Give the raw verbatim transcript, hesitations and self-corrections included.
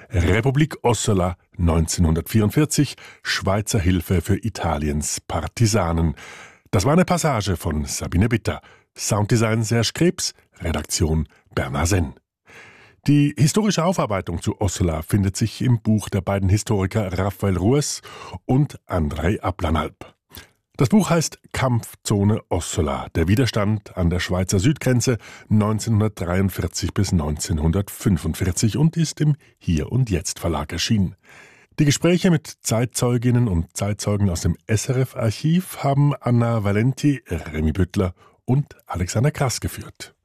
Republik Ossola neunzehnhundertvierundvierzig, Schweizer Hilfe für Italiens Partisanen. Das war eine Passage von Sabine Bitter. Sounddesign Serge Krebs, Redaktion Bernhard Senn. Die historische Aufarbeitung zu Ossola findet sich im Buch der beiden Historiker Raphael Ruess und Andrei Ablanalp. Das Buch heißt Kampfzone Ossola, der Widerstand an der Schweizer Südgrenze neunzehnhundertdreiundvierzig bis neunzehnhundertfünfundvierzig und ist im Hier und Jetzt Verlag erschienen. Die Gespräche mit Zeitzeuginnen und Zeitzeugen aus dem S R F-Archiv haben Anna Valenti, Remy Büttler und Alexander Krass geführt.